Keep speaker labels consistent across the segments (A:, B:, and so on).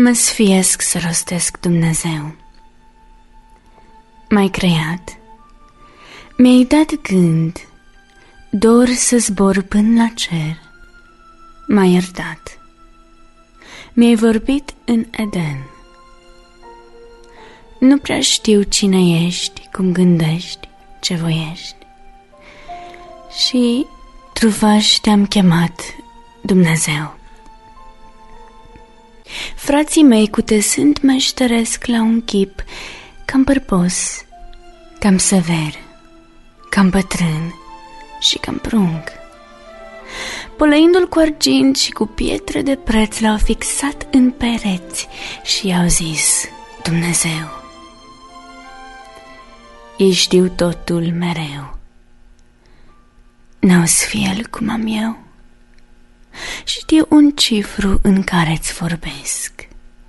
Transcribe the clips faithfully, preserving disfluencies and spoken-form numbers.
A: Mă sfiesc să rostesc, Dumnezeu. M-ai creat, mi-ai dat gând, dor să zbor până la cer. M-ai iertat, mi-ai vorbit în Eden. Nu prea știu cine ești, cum gândești, ce voiești. Și trufaș te-am chemat, Dumnezeu. Frații mei cutesând mă șteresc la un chip cam părpos, cam sever, cam bătrân și cam prung. Polăindu-l cu argint și cu pietre de preț l-au fixat în pereți și i-au zis: Dumnezeu. Ei știu totul mereu, n-au-ți fiel cum am eu. Știu un cifru în care-ți vorbesc.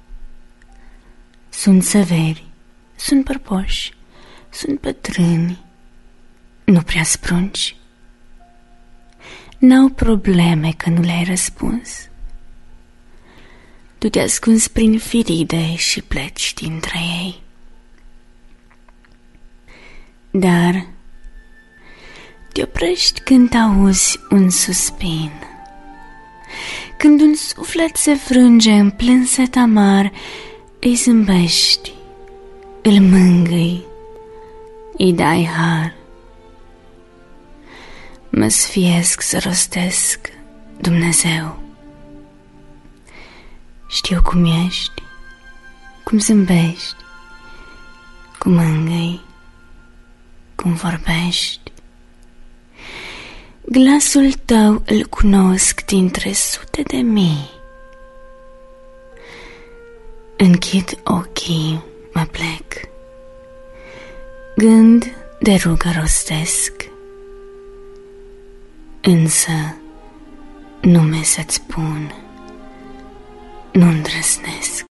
A: Sunt severi, sunt părpoși, sunt bătrâni, nu prea sprunci. N-au probleme că nu le-ai răspuns. Tu te ascunzi prin firide și pleci dintre ei. Dar te oprești când auzi un suspin, când un suflet se frânge în plânset amar, îi zâmbești, îl mângâi, îi dai har. Mă sfiesc să rostesc, Dumnezeu. Știu cum ești, cum zâmbești, cum mângâi, cum vorbești. Glasul tău îl cunosc dintre sute de mii. Închid ochii, mă plec, gând de rugă rostesc, însă nume să-ți spun nu îndrăznesc.